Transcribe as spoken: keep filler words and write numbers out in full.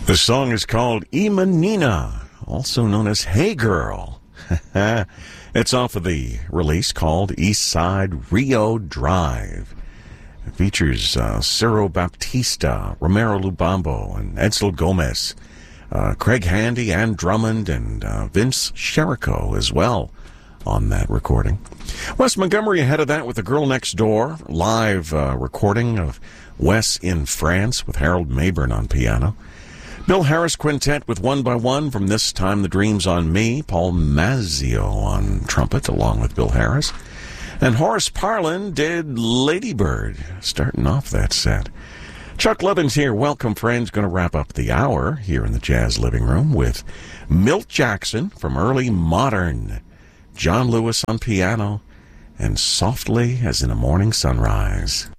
The song is called Imanina, also known as Hey Girl. It's off of the release called East Side Rio Drive. It features uh, Ciro Baptista, Romero Lubambo, and Edsel Gomez, uh, Craig Handy, Ann Drummond, and uh, Vince Sherrico as well on that recording. Wes Montgomery ahead of that with The Girl Next Door, live uh, recording of Wes in France with Harold Mabern on piano. Bill Harris Quintet with One by One from This Time the Dream's on Me. Paul Mazzio on trumpet along with Bill Harris. And Horace Parlan did Lady Bird, starting off that set. Chuck Levins here. Welcome, friends. Going to wrap up the hour here in the Jazz Living Room with Milt Jackson from early modern, John Lewis on piano, and Softly as in a Morning Sunrise.